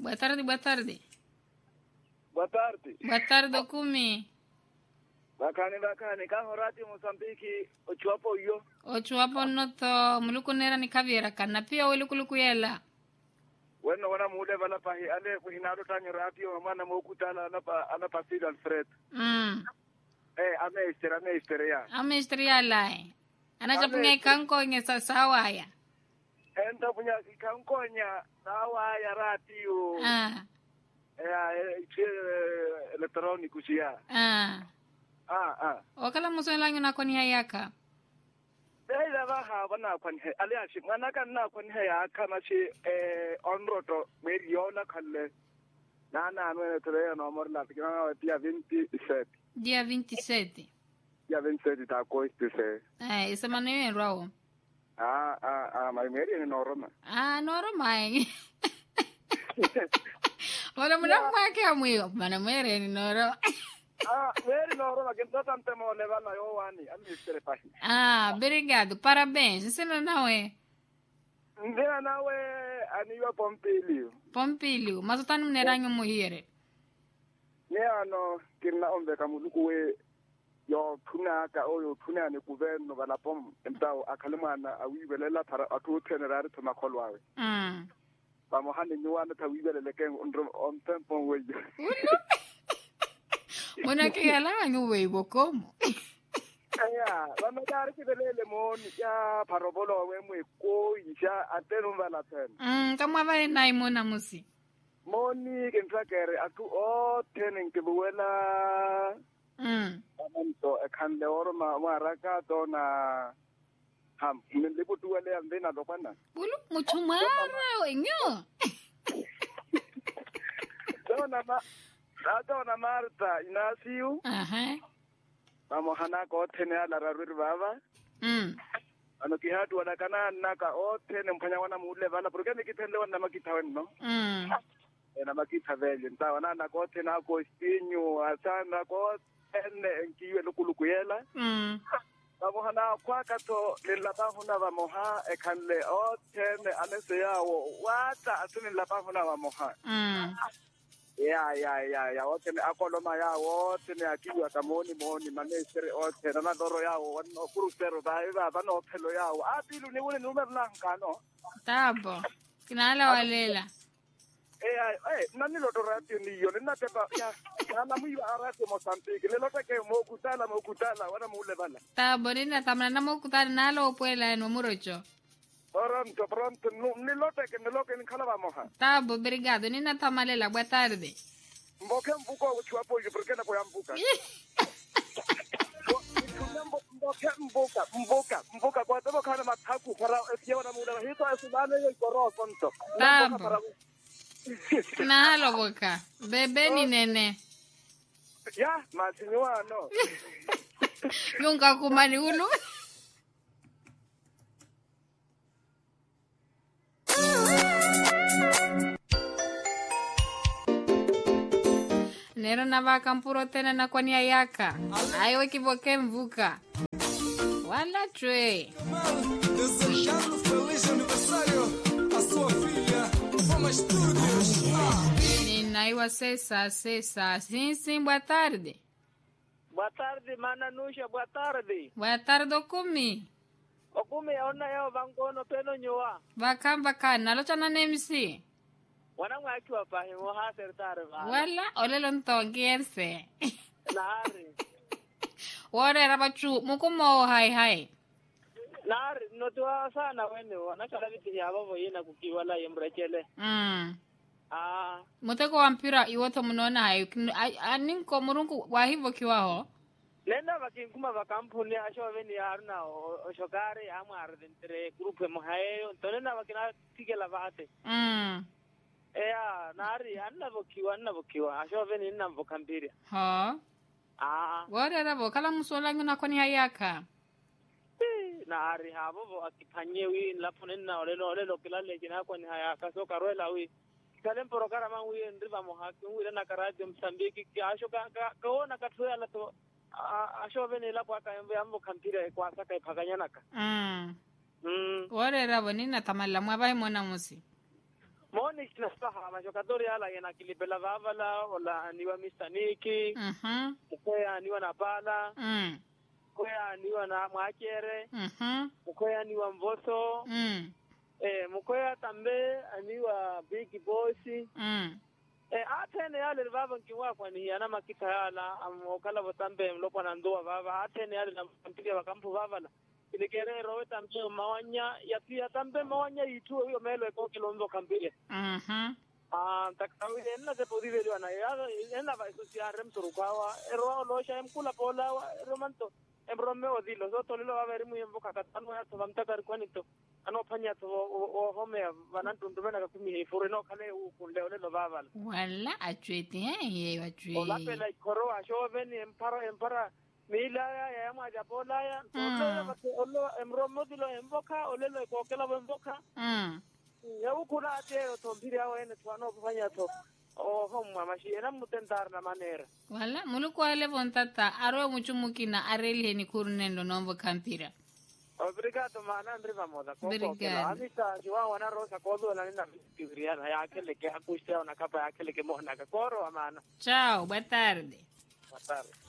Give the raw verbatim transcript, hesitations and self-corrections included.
Boa tarde, boa tarde. Boa tarde. Boa tarde, Kumi. Bakani bakani ka horati Mozambique ochuapo yo. Ochuapo noto muluku nera ni kaviera kana pia welukuluku yela. Bueno wana mule bala pahi ale kuhinado tanyo ratio mana mokutala anapa anapa Sid Alfred. Mm. Eh ame istera ame istera ya. Ame istria lai. Ana chapunga kanko ngesa sawa ya. Enta punya ikankonya sawa ya ratio. Ah. Eh eh electronico sia. Ah. Ah ah. Okala muso langu na koni hayaka. Dai da ba ha bana kwan he ali ashi mana kan na kwan he ya kana shi eh on roto me yona kalle. Na na no ne tre no amor la tikana dia ventisete. Dia vinte e sete. Dia ventisete ta coiste se. Eh, essa maneira rao. Ah ah ah mai meri no Roma. Ah, no romai. Ora muna mwake amwiyo, mana mere ni noro. Ah, meri no Roma, que tô tante mo levar na eu ani, ani estere pai. Ah, obrigado, parabéns. Você não é? Ndina nawe ani yo Pompilio. Pompilio, mas utani mneranyo muhire. Ne ano kirna ombe kamuluku we yo tuna ka o yo tuna ne governo bala pom entao akalimana awibelela para atu tenerare to makolwawe. Mm. Ba mo hande nywana ta wibelele ke ondro on tempo we. Mona ke yala ngu we bokomo. Ya, ba me dare ke belele mo ni ya parobolo we mo ko isha atenu bala ten. Mm, kama ba nai mona musi. Moni ke ntsakere atu o tenen ke buela. Mm. Amanto ekhande oro ma maraka dona ham le butuele andena lokwana. Bulu muchumara wenyo. Dona ma dona Marta Inacio. Aha. Vamos hana ko tene ala rarwiri baba. Mm. Ano ki hatu wana kana naka o tene mfanya wana mule bala porque ni kitende wana makita weno. Mm. Ena makita vele nta wana na ko tene ko spinyo asana ko ene enkiwe lukulukuyela. Mm. Vamos hana kwa kato lilaba huna wa moha ekanle o tene anese yawo wata asuni laba huna wa moha. Mm. Ya ya ya ya wote ni akoloma ya wote ni akiwa kamoni moni manesere wote na doro ya wono kurusero baiba bano pelo ya apilu ni wone numero nankano Tabo. Kinala walela. eh eh nani lo dorati ni yo na tepa ya na mu arate Mozambique le lote ke mo kutala mo kutala wana mule bala Tabo nina tamna na mo kutana nalo puela no murocho. pronto pronto ni lote ke ni loke ni kala ba moha Tabo, obrigado. Nina tamalela, boa tarde. mboke mbuko uchwapo yo porque na ko yambuka mboke mbuka mbuka mbuka kwa sababu kana mathaku para efia wana muda hito asubane yo koro konto Tabo. Nalo boka. Bebe ni nene. ya masinywa no Nunca kumani ulu. Nero na vaka mpuro tena na kwa nia yaka. Ayo equivoquei mvuka. Wala twe. Desejando feliz aniversário à sua filha. Vamos estúdios. Ninaiwa sesa sesa. Sim, sim, boa tarde. boa tarde mana nusha boa tarde Boa tarde okumi. okumi ona yo vangono peno nyoa Baka baka nalocha na nemsi. wana mwaki wa pahi mo ha sertare ba Wala olelo ntongerse. nari Wore rabachu mukumo hai hai. nari no tuwa sana wene wana kala biti ya babo yena kukiwala yembrechele Mm. ah Muteko wa mpira iwoto mnona hayo. Aninko murungu wahivo kiwaho. nenda vakinkuma vakampuni asho veni haruna oshokare amar dentre grupo mo hayo tonena vakina tigela vate Mm. ea nari anna vokiwa anna vokiwa asho veni nna vokampiria Ha. ah Wore rabo kala musola nguna kwani hayaka. nari habo vo akipanye wi laponena olelo olelo kilale kina kwani hayaka so karoela wi kalen porokara man wi ndiva mo hakin wi na karadio Msambiki asho ka kaona kathoya la to asho veni la kwa kayambe ambo kampira kwa saka ipaganyana ka Mm. mm Wore rabo nina tamala mwabai mona musi. moni yani kinasaha mashokatori ala yana kilipela vavala ola niwa mistaniki Mhm. mkoya niwa na bala Mm. mkoya niwa na mwakere Mhm. mkoya niwa mvoso Mm. eh mkoya tambe aniwa big boss Mm. eh atene yale vava nkiwa kwa ni yana makita yala amokala botambe mlopo na ndoa vava atene yale na mpige wakampu vava la ilikere rowe tambe mawanya ya pia tambe mawanya itu hiyo melo eko kilombo kambile Mhm. ah takawi enna se podi velo na ya enna va sociare mturukawa ero lo sha emkula pola romanto embrome odilo so tolilo va veri muy emboka katano ya to vamtakar kwanito ano phanya to o home vanantu ndumena ka kumi ifure no kale u kunde ole lo vavala Wala achwete eh ye achwete. ola pela ikoro a shoven empara empara mila ya ya ma ja pola ya Mm. tolo olo embrome odilo emboka ole lo ko kela emboka Mm. ya ukuna ate to mbiri awo ene to ano phanya to o home mashi ena mutentar na manera Wala mulikuwa le vontata aro muchumukina areli ni kurnendo nombo kampira. Obrigado, mana andriva moda. Obrigado. Amita jiwa wana rosa kodo na nina kivriana ya akele ke akusha na kapa ya akele ke mona ka koro amana. Ciao, boa tarde. Boa tarde.